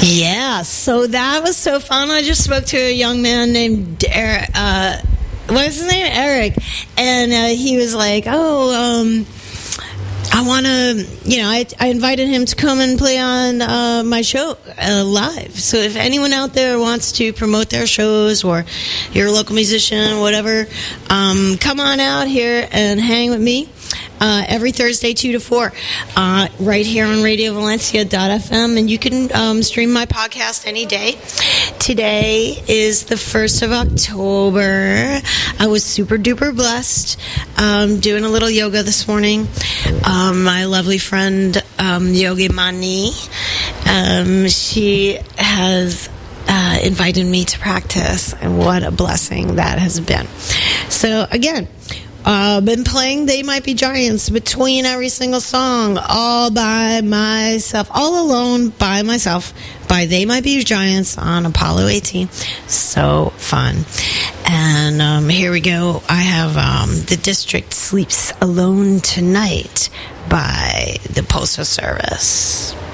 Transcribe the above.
Yeah, so that was so fun. I just spoke to a young man named Eric, what's his name? Eric. And he was like, I want to, I invited him to come and play on my show live. So if anyone out there wants to promote their shows, or you're a local musician, whatever, come on out here and hang with me. Every Thursday, 2 to 4, right here on RadioValencia.fm. And you can stream my podcast any day. Today is the 1st of October. I was super duper blessed doing a little yoga this morning. My lovely friend, Yogi Mani, she has invited me to practice, and what a blessing that has been. So again, been playing They Might Be Giants between every single song, all by myself, all alone by myself, by They Might Be Giants on Apollo 18. So fun. And here we go. I have The District Sleeps Alone Tonight by the Postal Service.